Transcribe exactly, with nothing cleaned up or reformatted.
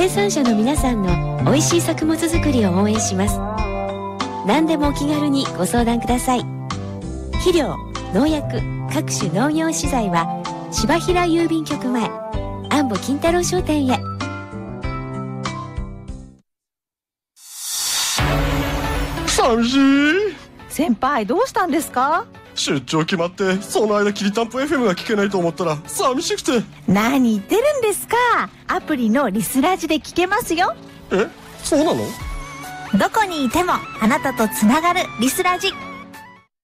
生産者の皆さんの美味しい作物作りを応援します。何でもお気軽にご相談ください。肥料、農薬、各種農業資材は柴平郵便局前、安保金太郎商店へ。 寂しい。 先輩どうしたんですか？ 出張決まってその間きりたんぽ エフエム が聞けないと思ったら寂しくて。 何言ってるんですか？アプリのリスラジで聞けますよ。 え、そうなの？ どこにいてもあなたとつながるリスラジ。